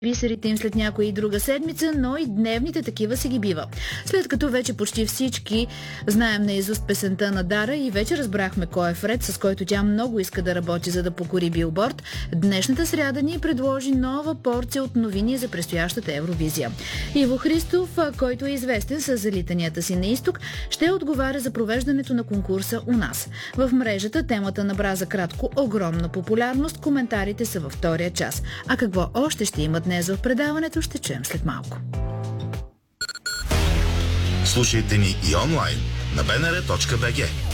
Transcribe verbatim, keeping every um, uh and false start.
бисерите им след някоя и друга седмица, но и дневните такива си ги бива. След като вече почти всички знаем наизуст песента на Дара и вече разбрахме кой е Фред, с който тя много иска да работи, за да покори Билборд, днешната сряда ни предложи нова порция от новини за предстоящата Евровизия. Иво Христов, който е известен с залитанията си на изток, ще отговаря за провеждането на конкурса у нас. В мрежата темата набра за кратко огромна популярност, коментарите са във втория час. А какво още ще има днес в предаването, ще чуем след малко. Слушайте ни и онлайн на би ен ар точка би джи.